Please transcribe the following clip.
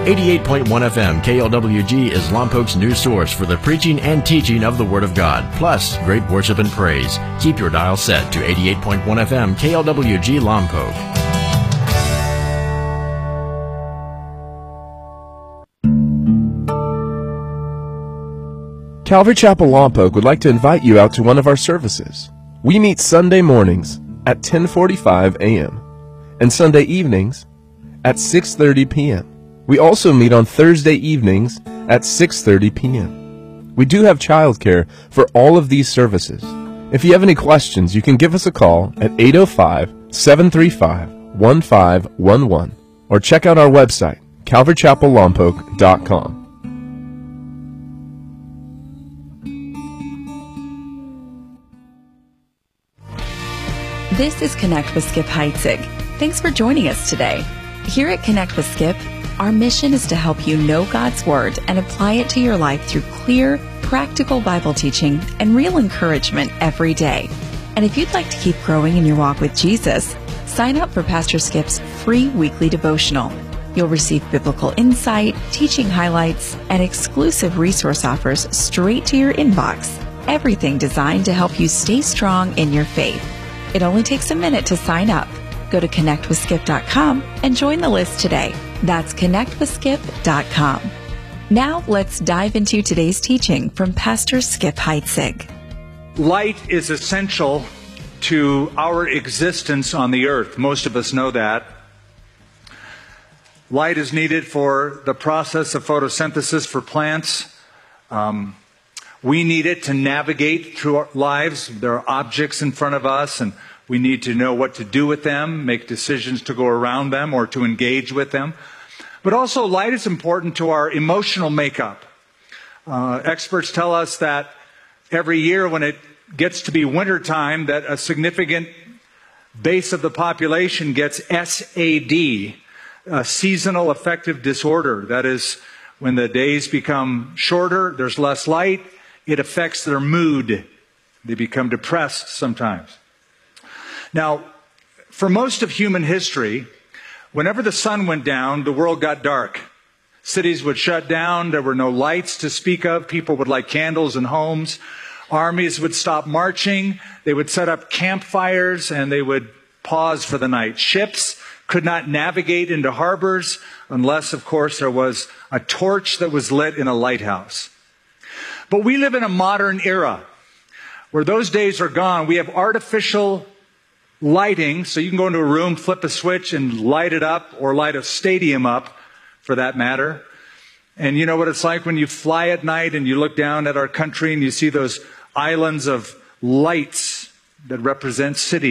88.1 FM KLWG is Lompoc's news source for the preaching and teaching of the Word of God, plus great worship and praise. Keep your dial set to 88.1 FM KLWG Lompoc. Calvary Chapel Lompoc would like to invite you out to one of our services. We meet Sunday mornings at 10:45 a.m. and Sunday evenings at 6:30 p.m. We also meet on Thursday evenings at 6:30 p.m. We do have childcare for all of these services. If you have any questions, you can give us a call at 805-735-1511 or check out our website, calvarychapellompoc.com. This is Connect with Skip Heitzig. Thanks for joining us today. Here at Connect with Skip, our mission is to help you know God's Word and apply it to your life through clear, practical Bible teaching and real encouragement every day. And if you'd like to keep growing in your walk with Jesus, sign up for Pastor Skip's free weekly devotional. You'll receive biblical insight, teaching highlights, and exclusive resource offers straight to your inbox. Everything designed to help you stay strong in your faith. It only takes a minute to sign up. Go to connectwithskip.com and join the list today. That's connectwithskip.com. Now let's dive into today's teaching from Pastor Skip Heitzig. Light is essential to our existence on the earth. Most of us know that. Light is needed for the process of photosynthesis for plants. We need it to navigate through our lives. There are objects in front of us, and we need to know what to do with them, make decisions to go around them or to engage with them. But also, light is important to our emotional makeup. Experts tell us that every year when it gets to be wintertime, that a significant base of the population gets SAD, a seasonal affective disorder. That is, when the days become shorter, there's less light, it affects their mood. They become depressed sometimes. Now, for most of human history, whenever the sun went down, the world got dark. Cities would shut down. There were no lights to speak of. People would light candles in homes. Armies would stop marching. They would set up campfires, and they would pause for the night. Ships could not navigate into harbors unless, of course, there was a torch that was lit in a lighthouse. But we live in a modern era where those days are gone. We have artificial lighting, so you can go into a room, flip a switch, and light it up, or light a stadium up, for that matter. And you know what it's like when you fly at night and you look down at our country and you see those islands of lights that represent cities.